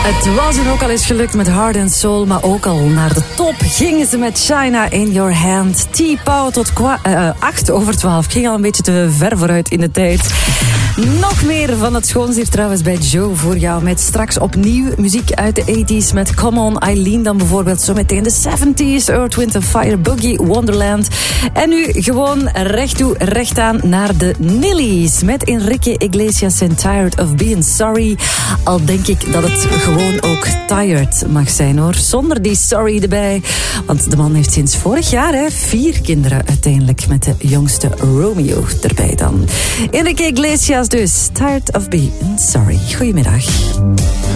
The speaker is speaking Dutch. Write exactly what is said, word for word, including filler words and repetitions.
Het was hun ook al eens gelukt met Heart and Soul, maar ook al naar de top gingen ze met China in Your Hand. T-Pow tot kwa- uh, acht over twaalf. Ik ging al een beetje te ver vooruit in de tijd. Nog meer van het schoons hier trouwens bij Joe voor jou. Met straks opnieuw muziek uit de tachtiger met Come On Eileen dan bijvoorbeeld. Zometeen de zeventig, Earth, Wind and Fire, Boogie, Wonderland. En nu gewoon recht toe, recht aan naar de Nillies. Met Enrique Iglesias en Tired of Being Sorry. Al denk ik dat het gewoon ook tired mag zijn hoor. Zonder die sorry erbij. Want de man heeft sinds vorig jaar hè, vier kinderen uiteindelijk. Met de jongste Romeo erbij dan. Enrique Iglesias dus. Tired of Being Sorry. Goedemiddag.